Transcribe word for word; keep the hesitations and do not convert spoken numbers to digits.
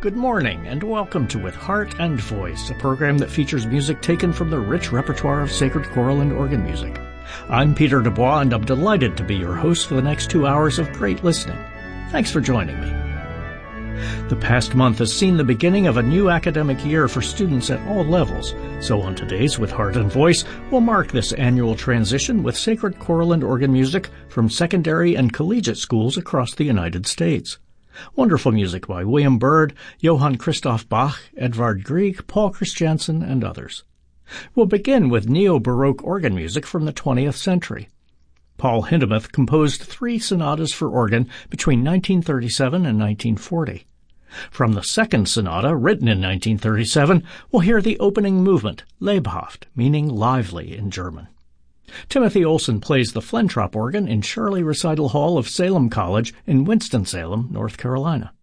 Good morning, and welcome to With Heart and Voice, a program that features music taken from the rich repertoire of sacred choral and organ music. I'm Peter Dubois, and I'm delighted to be your host for the next two hours of great listening. Thanks for joining me. The past month has seen the beginning of a new academic year for students at all levels, so on today's With Heart and Voice, we'll mark this annual transition with sacred choral and organ music from secondary and collegiate schools across the United States. Wonderful music by William Byrd, Johann Christoph Bach, Edvard Grieg, Paul Christiansen, and others. We'll begin with neo-Baroque organ music from the twentieth century. Paul Hindemith composed three sonatas for organ between nineteen thirty-seven and nineteen forty. From the second sonata, written in nineteen thirty-seven, we'll hear the opening movement, Lebhaft, meaning lively in German. Timothy Olson plays the Flentrop organ in Shirley Recital Hall of Salem College in Winston-Salem, North Carolina.